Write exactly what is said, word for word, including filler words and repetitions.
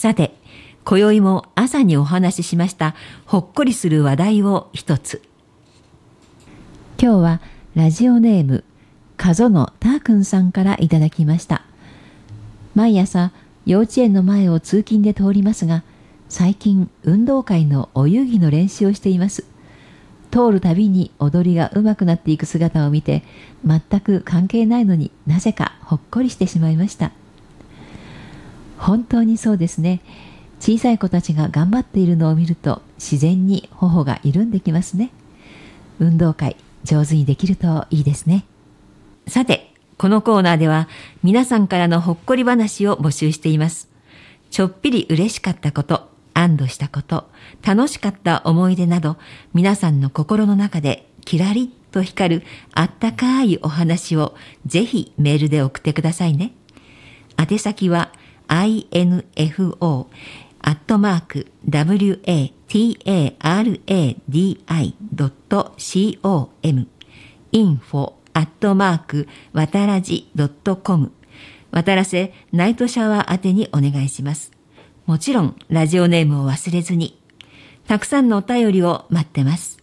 さて、今宵も朝にお話ししましたほっこりする話題を一つ。今日はラジオネームかぞのたーくんさんからいただきました。毎朝幼稚園の前を通勤で通りますが、最近運動会のお遊戯の練習をしています。通るたびに踊りが上手くなっていく姿を見て、全く関係ないのになぜかほっこりしてしまいました。本当にそうですね。小さい子たちが頑張っているのを見ると自然に頬が緩んできますね。運動会上手にできるといいですね。さて、このコーナーでは皆さんからのほっこり話を募集しています。ちょっぴり嬉しかったこと、安堵したこと、楽しかった思い出など、皆さんの心の中でキラリッと光るあったかいお話をぜひメールで送ってくださいね。宛先は アイエヌエフオー アットマーク ダブリューエーティーエーアールエーディーアイ ドット コム インフォ アットマーク わたらじ ドット コム 渡らせナイトシャワー宛てにお願いします。もちろんラジオネームを忘れずに。たくさんのお便りを待ってます。